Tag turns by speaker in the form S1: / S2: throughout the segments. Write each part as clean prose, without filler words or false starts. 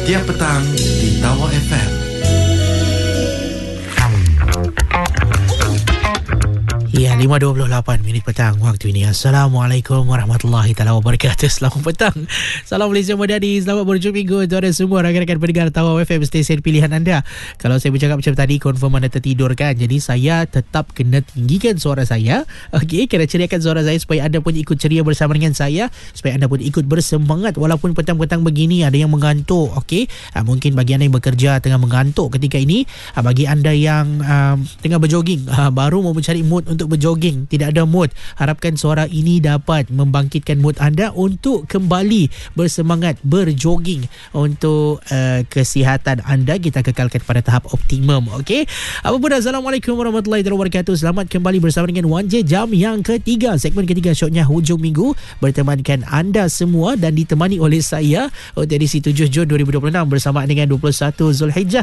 S1: Setiap petang di Tawau FM.
S2: Ya, 5.28 minit petang waktu ini. Assalamualaikum warahmatullahi taala wabarakatuh. Selamat petang. Salam Malaysia Madani. Selamat berjumpa minggu untuk anda semua rakan-rakan pendengar Tawau FM, stesen pilihan anda. Kalau saya bercakap macam tadi, confirm anda tertidur kan? Jadi saya tetap kena tinggikan suara saya. Okey, kena ceriakan suara saya supaya anda pun ikut ceria bersama dengan saya, supaya anda pun ikut bersemangat walaupun petang-petang begini ada yang mengantuk. Okey, mungkin bagi anda yang bekerja tengah mengantuk ketika ini, bagi anda yang tengah berjoging, baru mau mencari mood untuk berjoging, tidak ada mood, harapkan suara ini dapat membangkitkan mood anda untuk kembali bersemangat berjoging untuk kesihatan anda kita kekalkan pada tahap optimum. Okey, apapun, Assalamualaikum warahmatullahi wabarakatuh. Selamat kembali bersama dengan Wanja jam yang ketiga, segmen ketiga shotnya hujung minggu, bertemankan anda semua dan ditemani oleh saya untuk edisi 7 Jun 2026 bersama dengan 21 Zulhijjah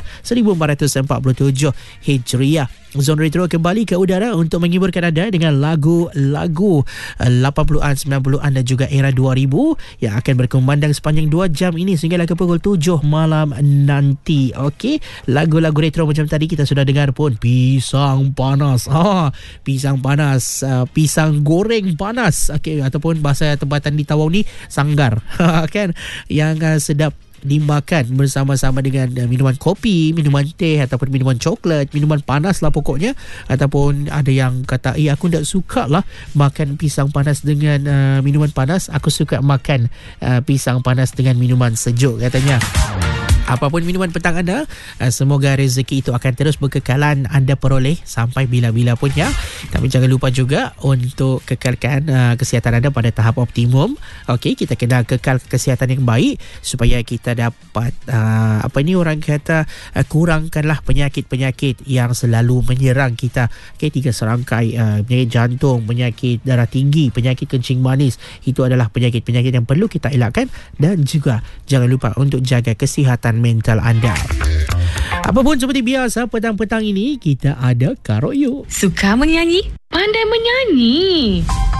S2: 1447 Hijriah. Zon Retro kembali ke udara untuk menghiburkan anda dengan lagu-lagu 80-an, 90-an dan juga era 2000 yang akan berkumandang sepanjang 2 jam ini sehinggalah ke pukul 7 malam nanti. Okey, lagu-lagu retro macam tadi kita sudah dengar pun. Pisang panas. Pisang panas, pisang goreng panas. Okey, ataupun bahasa tempatan di Tawau ni sanggar. Kan, yang sedap dimakan bersama-sama dengan minuman kopi, minuman teh ataupun minuman coklat, minuman panas lah pokoknya. Ataupun ada yang kata, aku tak suka lah makan pisang panas dengan minuman panas, aku suka makan pisang panas dengan minuman sejuk katanya. Apapun minuman petang anda, semoga rezeki itu akan terus berkekalan anda peroleh sampai bila-bila pun ya. Tapi jangan lupa juga untuk kekalkan kesihatan anda pada tahap optimum. Okey, kita kena kekal kesihatan yang baik supaya kita dapat orang kata kurangkanlah penyakit-penyakit yang selalu menyerang kita. Okey, 3 serangkai penyakit jantung, penyakit darah tinggi, penyakit kencing manis. Itu adalah penyakit-penyakit yang perlu kita elakkan, dan juga jangan lupa untuk jaga kesihatan mental anda. Apapun seperti biasa, petang-petang ini kita ada Karo You.
S3: Suka menyanyi? Pandai menyanyi?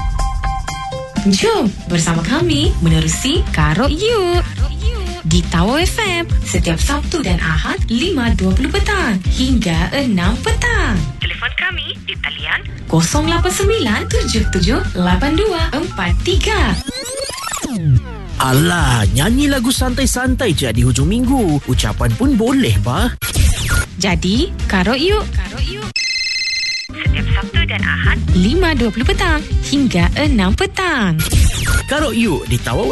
S3: Jom bersama kami menerusi Karo You di Tawau FM setiap Sabtu dan Ahad 5.20 petang hingga 6 petang. Telefon kami di talian 089778243.
S2: Alah, nyanyi lagu santai-santai je di hujung minggu. Ucapan pun boleh, bah.
S3: Jadi, Karo yuk. Setiap Sabtu dan Ahad 5.20 petang hingga 6 petang.
S2: Karo You di Tawau